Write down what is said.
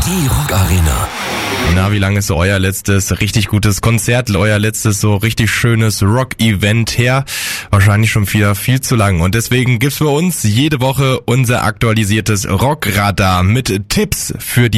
Die Rock Arena. Na, wie lange ist so euer letztes richtig gutes Konzert, euer letztes so richtig schönes Rock-Event her? Wahrscheinlich schon wieder viel zu lang. Und deswegen gibt's für uns jede Woche unser aktualisiertes Rockradar mit Tipps für die